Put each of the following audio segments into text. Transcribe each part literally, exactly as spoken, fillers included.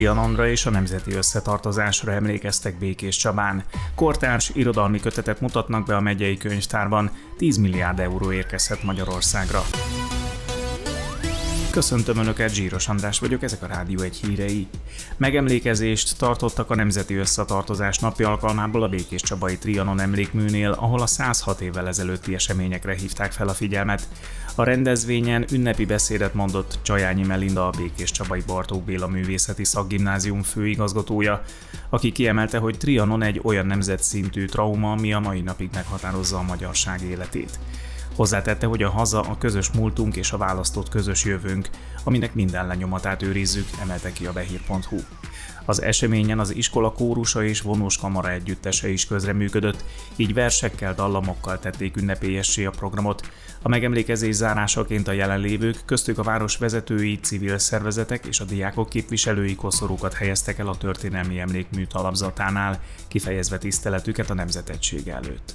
Trianonra és a nemzeti összetartozásra emlékeztek Békés Csabán. Kortárs irodalmi kötetet mutatnak be a megyei könyvtárban, tíz milliárd euró érkezhet Magyarországra. Köszöntöm Önöket, Zsíros András vagyok, ezek a Rádió egy hírei. Megemlékezést tartottak a Nemzeti Összetartozás napja alkalmából a békéscsabai Trianon emlékműnél, ahol a száz hat évvel ezelőtti eseményekre hívták fel a figyelmet. A rendezvényen ünnepi beszédet mondott Csajányi Melinda, a békéscsabai Bartók Béla Művészeti Szakgimnázium főigazgatója, aki kiemelte, hogy Trianon egy olyan nemzetszintű trauma, ami a mai napig meghatározza a magyarság életét. Hozzátette, hogy a haza a közös múltunk és a választott közös jövőnk, aminek minden lenyomatát őrizzük, emelte ki a behír pont hu. Az eseményen az iskola kórusa és vonós kamara együttese is közreműködött, így versekkel, dallamokkal tették ünnepélyessé a programot. A megemlékezés zárásaként a jelenlévők, köztük a város vezetői, civil szervezetek és a diákok képviselői koszorúkat helyeztek el a történelmi emlékmű talapzatánál, kifejezve tiszteletüket a nemzetegység előtt.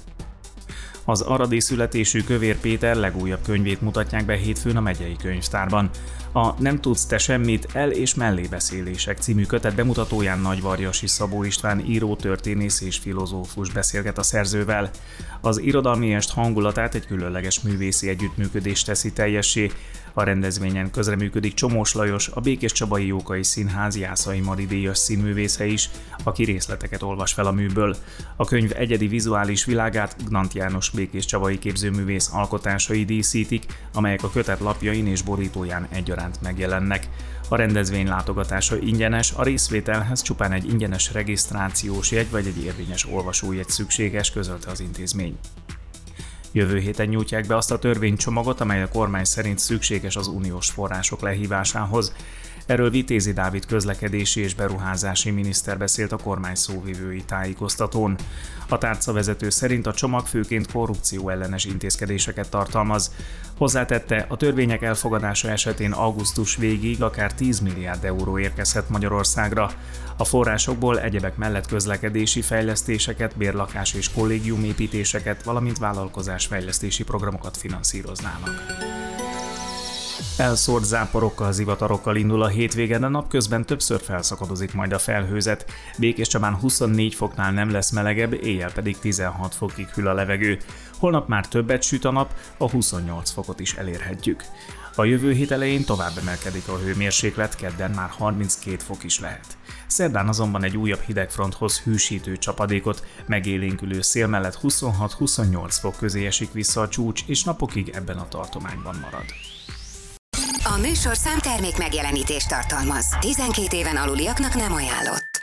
Az aradi születésű Kövér Péter legújabb könyvét mutatják be hétfőn a megyei könyvtárban. A Nem tudsz te semmit, el- és mellébeszélések című kötet bemutatóján Nagyvarjasi Szabó István író, történész és filozófus beszélget a szerzővel. Az irodalmi est hangulatát egy különleges művészi együttműködés teszi teljessé. A rendezvényen közreműködik Csomós Lajos, a Békéscsabai Jókai Színház Jászai Mari díjas színművésze is, aki részleteket olvas fel a műből. A könyv egyedi vizuális világát Gnant János békéscsabai képzőművész alkotásai díszítik, amelyek a kötet lapjain és borítóján egyaránt megjelennek. A rendezvény látogatása ingyenes, a részvételhez csupán egy ingyenes regisztrációs jegy vagy egy érvényes olvasójegy szükséges, közölte az intézmény. Jövő héten nyújtják be azt a törvénycsomagot, amely a kormány szerint szükséges az uniós források lehívásához. Erről Vitézi Dávid közlekedési és beruházási miniszter beszélt a kormány szóvivői tájékoztatón. A tárcavezető szerint a csomag főként korrupció ellenes intézkedéseket tartalmaz. Hozzátette, a törvények elfogadása esetén augusztus végig akár tíz milliárd euró érkezhet Magyarországra. A forrásokból egyebek mellett közlekedési fejlesztéseket, bérlakás és kollégiumépítéseket, valamint vállalkozásfejlesztési programokat finanszíroznának. Elszórt záporokkal, zivatarokkal indul a hétvége, de napközben többször felszakadozik majd a felhőzet. Békéscsabán huszonnégy foknál nem lesz melegebb, éjjel pedig tizenhat fokig hűl a levegő. Holnap már többet süt a nap, a huszonnyolc fokot is elérhetjük. A jövő hét elején tovább emelkedik a hőmérséklet, kedden már harminckét fok is lehet. Szerdán azonban egy újabb hidegfronthoz hűsítő csapadékot, megélénkülő szél mellett huszonhat-huszonnyolc fok közé esik vissza a csúcs, és napokig ebben a tartományban marad. A műsorszám termék megjelenítést tartalmaz. tizenkét éven aluliaknak nem ajánlott.